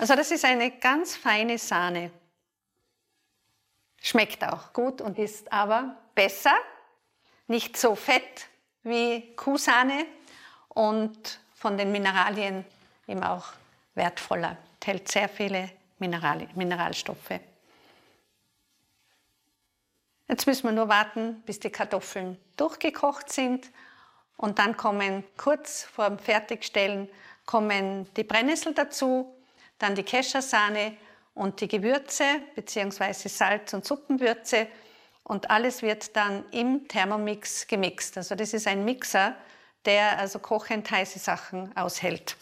Also das ist eine ganz feine Sahne. Schmeckt auch gut und ist aber besser, nicht so fett wie Kuhsahne und von den Mineralien eben auch wertvoller. Enthält sehr viele Mineralstoffe. Jetzt müssen wir nur warten, bis die Kartoffeln durchgekocht sind und dann kommen kurz vor dem Fertigstellen die Brennnessel dazu, dann die Keschersahne und die Gewürze bzw. Salz- und Suppenwürze und alles wird dann im Thermomix gemixt. Also das ist ein Mixer, der also kochend heiße Sachen aushält.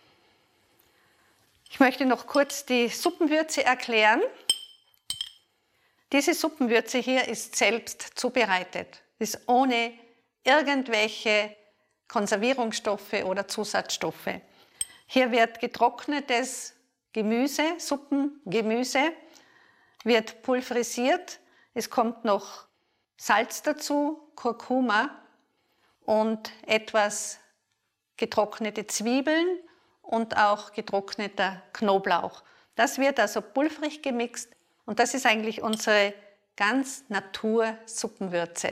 Ich möchte noch kurz die Suppenwürze erklären. Diese Suppenwürze hier ist selbst zubereitet, ist ohne irgendwelche Konservierungsstoffe oder Zusatzstoffe. Hier wird getrocknetes Gemüse, Suppengemüse, wird pulverisiert. Es kommt noch Salz dazu, Kurkuma und etwas getrocknete Zwiebeln und auch getrockneter Knoblauch. Das wird also pulverig gemixt und das ist eigentlich unsere ganz Natur-Suppenwürze.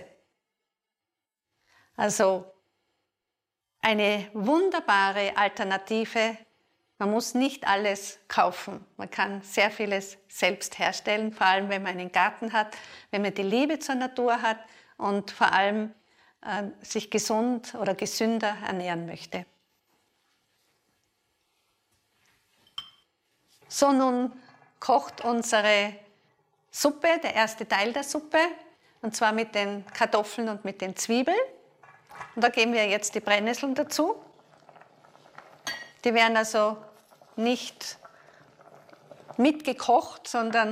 Also eine wunderbare Alternative. Man muss nicht alles kaufen. Man kann sehr vieles selbst herstellen, vor allem wenn man einen Garten hat, wenn man die Liebe zur Natur hat und vor allem sich gesund oder gesünder ernähren möchte. So, nun kocht unsere Suppe, der erste Teil der Suppe, und zwar mit den Kartoffeln und mit den Zwiebeln. Und da geben wir jetzt die Brennnesseln dazu. Die werden also nicht mitgekocht, sondern